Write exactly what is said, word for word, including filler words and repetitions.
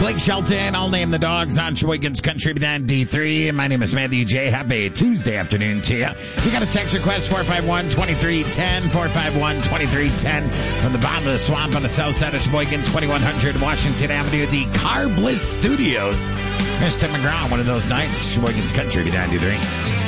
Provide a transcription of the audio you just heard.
Blake Shelton. I'll name the dogs on Sheboygan's Country ninety three. My name is Matthew J. Happy Tuesday afternoon to you. We got a text request, four five one, two three one zero, four five one, two three one zero from the bottom of the swamp on the south side of Sheboygan, twenty-one hundred Washington Avenue, the Car Bliss Studios. Mister McGraw, one of those nights, Sheboygan's Country ninety three.